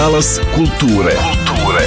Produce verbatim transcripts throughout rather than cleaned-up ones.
Talas kulture. Kulture.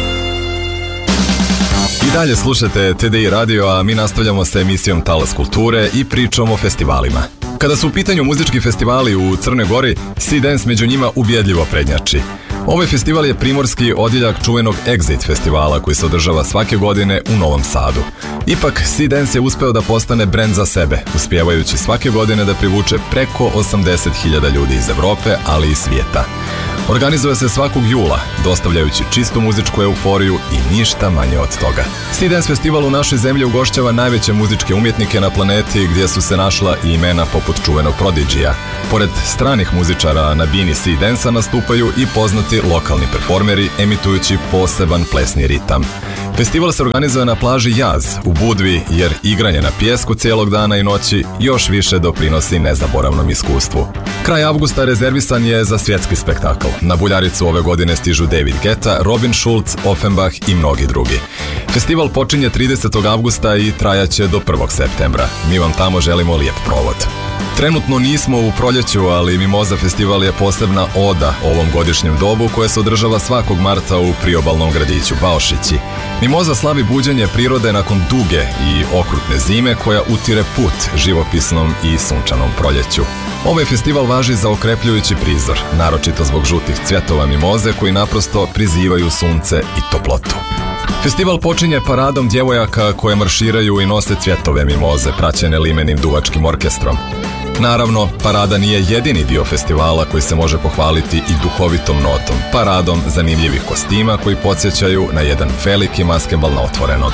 I dalje slušate T D I radio, a mi nastavljamo sa emisijom Talas kulture i pričom o festivalima. Kada su u pitanju muzički festivali u Crnoj Gori, Sea Dance među njima ubjedljivo prednjači. Ovaj festival je primorski odjeljak čuvenog Exit festivala koji se održava svake godine u Novom Sadu. Ipak, Sea Dance je uspeo da postane brend za sebe, uspijevajući svake godine da privuče preko osamdeset hiljada ljudi iz Evrope, ali i svijeta. Organizuje se svakog jula, dostavljajući čistu muzičku euforiju i ništa manje od toga. Sea Dance festival u našoj zemlji ugošćava najveće muzičke umjetnike na planeti, gdje su se našla i imena poput čuvenog Prodigija. Pored stranih muzičara na bini Sea Dance-a nastupaju i poznati lokalni performeri, emitujući poseban plesni ritam. Festival se organizuje na plaži Jaz u Budvi, jer igranje na pijesku cijelog dana i noći još više doprinosi nezaboravnom iskustvu. Kraj avgusta rezervisan je za svjetski spektakl. Na Buljaricu ove godine stižu David Guetta, Robin Schulz, Offenbach i mnogi drugi. Festival počinje tridesetog avgusta i trajaće do prvog septembra. Mi vam tamo želimo lijep provod. Trenutno nismo u proljeću, ali Mimoza festival je posebna oda ovom godišnjem dobu koje se održava svakog marta u priobalnom gradiću Baošići. Mimoza slavi buđenje prirode nakon duge i okrutne zime koja utire put živopisnom i sunčanom proljeću. Ovaj festival važi za okrepljujući prizor, naročito zbog žutih cvjetova mimoze koji naprosto prizivaju sunce i toplotu. Festival počinje paradom djevojaka koje marširaju i nose cvjetove mimoze, praćene limenim duvačkim orkestrom. Naravno, parada nije jedini dio festivala koji se može pohvaliti i duhovitom notom, paradom zanimljivih kostima koji podsjećaju na jedan veliki maskembal na otvorenom.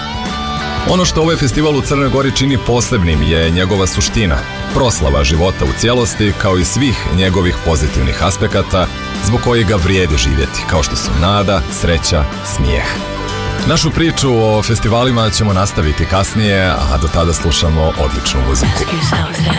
Ono što ovaj festival u Crnoj Gori čini posebnim je njegova suština, proslava života u cijelosti kao i svih njegovih pozitivnih aspekata zbog kojih ga vrijedi živjeti, kao što su nada, sreća, smijeh. Našu priču o festivalima ćemo nastaviti kasnije, a do tada slušamo odličnu muziku.